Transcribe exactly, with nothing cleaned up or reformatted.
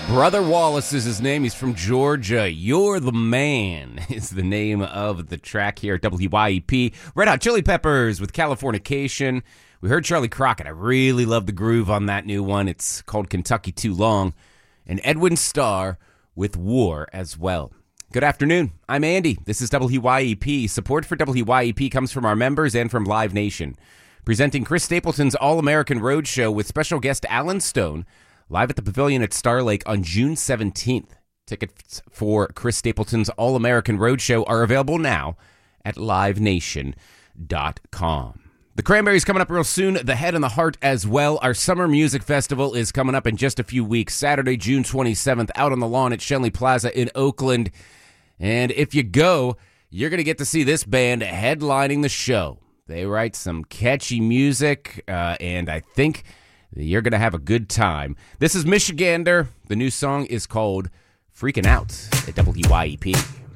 Brother Wallace is his name. He's from Georgia. You're the Man is the name of the track here at W Y E P. Red Hot Chili Peppers with Californication. We heard Charlie Crockett. I really love the groove on that new one. It's called Kentucky Too Long. And Edwin Starr with War as well. Good afternoon. I'm Andy. This is W Y E P. Support for W Y E P comes from our members and from Live Nation. Presenting Chris Stapleton's All-American Roadshow with special guest Alan Stone, live at the Pavilion at Star Lake on June seventeenth. Tickets for Chris Stapleton's All-American Roadshow are available now at live nation dot com. The Cranberries coming up real soon. The Head and the Heart as well. Our Summer Music Festival is coming up in just a few weeks. Saturday, June twenty-seventh, out on the lawn at Shenley Plaza in Oakland. And if you go, you're going to get to see this band headlining the show. They write some catchy music, uh, and I think you're going to have a good time. This is Michigander. The new song is called Freaking Out at W Y E P.